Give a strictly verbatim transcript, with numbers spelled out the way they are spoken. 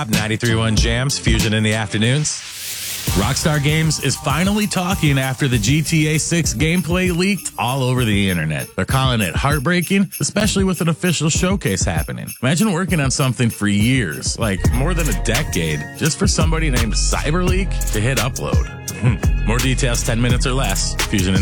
nonstop, ninety-three point one Jams, Fusion in the afternoons. Rockstar Games is finally talking after the G T A six gameplay leaked all over the internet. They're calling it heartbreaking, especially with an official showcase happening. Imagine working on something for years, like more than a decade, just for somebody named Cyberleak to hit upload. More details ten minutes or less. Fusion in